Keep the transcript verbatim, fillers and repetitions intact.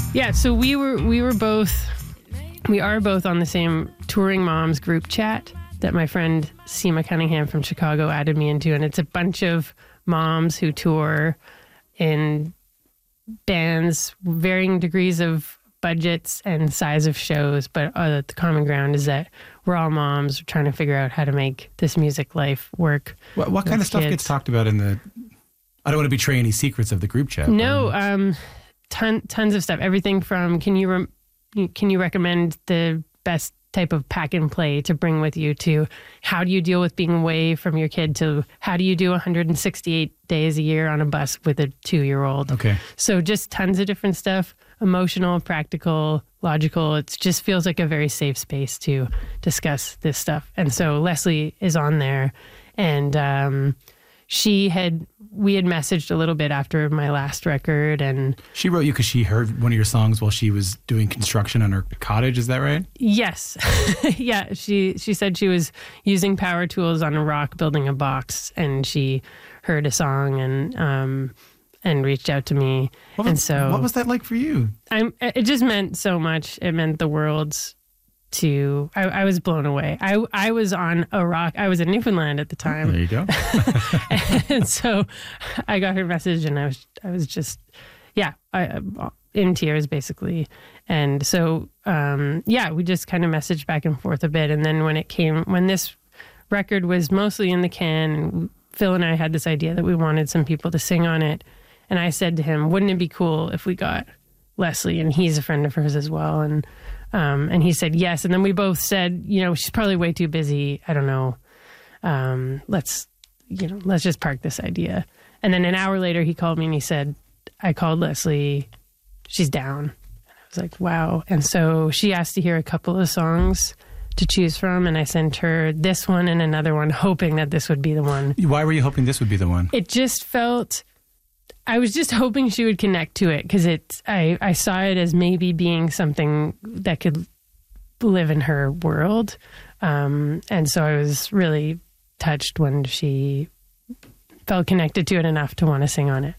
Yeah, so we were we were both we are both on the same Touring Moms group chat that my friend Seema Cunningham from Chicago added me into, and it's a bunch of moms who tour in bands, varying degrees of budgets and size of shows, but uh, the common ground is that we're all moms trying to figure out how to make this music life work. What, what kind of stuff kids. gets talked about in the... I don't want to betray any secrets of the group chat. No, um, ton, tons of stuff. Everything from can you re- can you recommend the best type of pack and play to bring with you, to how do you deal with being away from your kid, to how do you do one hundred sixty-eight days a year on a bus with a two-year-old. Okay. So just tons of different stuff, emotional, practical, logical. It just feels like a very safe space to discuss this stuff. And so Leslie is on there, and um, she had, we had messaged a little bit after my last record, and she wrote you because she heard one of your songs while she was doing construction on her cottage. Is that right? Yes. Yeah. She, she said she was using power tools on a rock, building a box, and she heard a song and, um, and reached out to me. What was, and so what was that like for you? I'm, it just meant so much. It meant the world to, I, I was blown away. I, I was on a rock. I was in Newfoundland at the time. There you go. And so I got her message, and I was, I was just, yeah, I, in tears basically. And so, um, yeah, we just kind of messaged back and forth a bit. And then when it came, when this record was mostly in the can, and Phil and I had this idea that we wanted some people to sing on it. And I said to him, wouldn't it be cool if we got Leslie? And he's a friend of hers as well. And, um, and he said yes. And then we both said, you know, she's probably way too busy. I don't know. Um, let's, you know, let's just park this idea. And then an hour later, he called me and he said, I called Leslie. She's down. And I was like, wow. And so she asked to hear a couple of songs to choose from, and I sent her this one and another one, hoping that this would be the one. Why were you hoping this would be the one? It just felt, I was just hoping she would connect to it, because it's, I, I saw it as maybe being something that could live in her world. Um, and so I was really touched when she felt connected to it enough to want to sing on it.